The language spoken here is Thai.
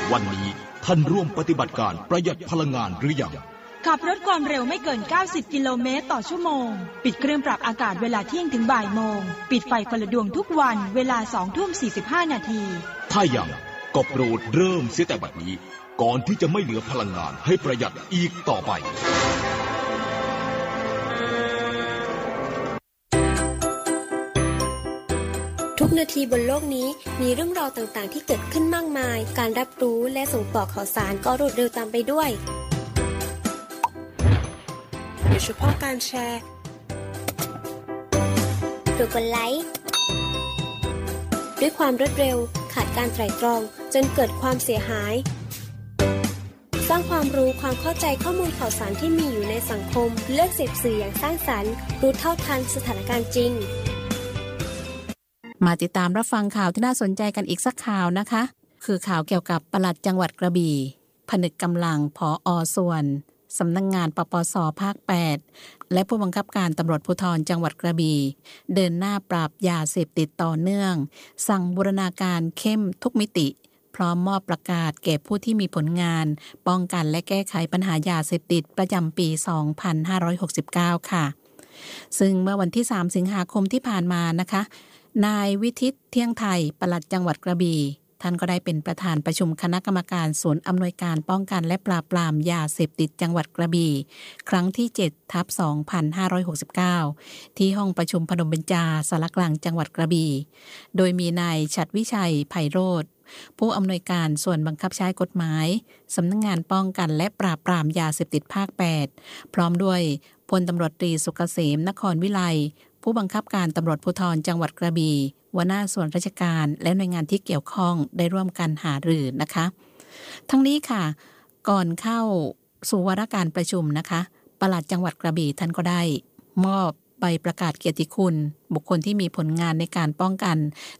วันนี้ท่านร่วมปฏิบัติการประหยัดพลังงานหรือยังขับรถความเร็วไม่เกิน90กิโลเมตรต่อชั่วโมงปิดเครื่องปรับอากาศเวลาเที่ยงถึงบ่ายโมงปิดไฟคนละดวงทุกวันเวลา 20:45 นาทีถ้ายังก็โปรดเริ่มเสียแต่บัดนี้ก่อนที่จะไม่เหลือพลังงานให้ประหยัดอีกต่อไปทุกนาทีบนโลกนี้มีเรื่องราวต่างๆที่เกิดขึ้นมากมายการรับรู้และส่งต่อข่าวสารก็รวดเร็วตามไปด้วยโดยเฉพาะการแชร์หรือกดไลค์ด้วยความรวดเร็วขาดการไตร่ตรองจนเกิดความเสียหายสร้างความรู้ความเข้าใจข้อมูลข่าวสารที่มีอยู่ในสังคมเลือกเสพสื่ออย่างสร้างสรรค์รู้เท่าทันสถานการณ์จริงมาติดตามรับฟังข่าวที่น่าสนใจกันอีกสักข่าวนะคะคือข่าวเกี่ยวกับปลัดจังหวัดกระบี่ผนึกกำลังผอ.ส่วนสำนักงานปปส.ภาค 8และผู้บังคับการตำรวจภูธรจังหวัดกระบี่เดินหน้าปราบยาเสพติดต่อเนื่องสั่งบูรณาการเข้มทุกมิติพร้อมมอบประกาศแก่ผู้ที่มีผลงานป้องกันและแก้ไขปัญหายาเสพติดประจำปี 2569 ค่ะซึ่งเมื่อวันที่ 3 สิงหาคมที่ผ่านมานะคะนายวิทิตเที่ยงไทยปลัดจังหวัดกระบี่ท่านก็ได้เป็นประธานประชุมคณะกรรมการศูนย์อำนวยการป้องกันและปราบปรามยาเสพติดจังหวัดกระบี่ครั้งที่ 7/2569 ที่ห้องประชุมพนมเบญจาสารกลางจังหวัดกระบี่โดยมีนายฉัตรวิชัยไพโรจน์ผู้อำนวยการส่วนบังคับใช้กฎหมายสำนักงานป้องกันและปราบปรามยาเสพติดภาค 8พร้อมด้วยพลตำรวจตรีสุกเกษมนครวิไลผู้บังคับการตำรวจภูธรจังหวัดกระบี่หัวหน้าส่วนราชการและหน่วยงานที่เกี่ยวข้องได้ร่วมกันหารือนะคะทั้งนี้ค่ะก่อนเข้าสู่วาระการประชุมนะคะปลัดจังหวัดกระบี่ท่านก็ได้มอบใบประกาศเกียรติคุณบุคคลที่มีผลงานในการป้องกัน